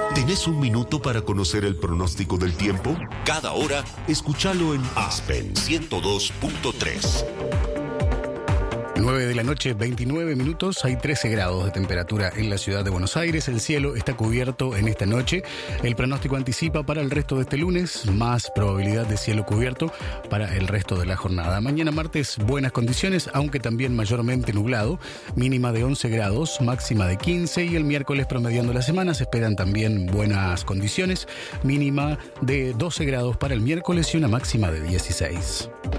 ¿Tenés un minuto para conocer el pronóstico del tiempo? Cada hora, escúchalo en Aspen 102.3. 9 de la noche, 29 minutos, hay 13 grados de temperatura en la ciudad de Buenos Aires, el cielo está cubierto en esta noche, el pronóstico anticipa para el resto de este lunes, más probabilidad de cielo cubierto para el resto de la jornada. Mañana martes, buenas condiciones, aunque también mayormente nublado, mínima de 11 grados, máxima de 15, y el miércoles promediando la semana se esperan también buenas condiciones, mínima de 12 grados para el miércoles y una máxima de 16.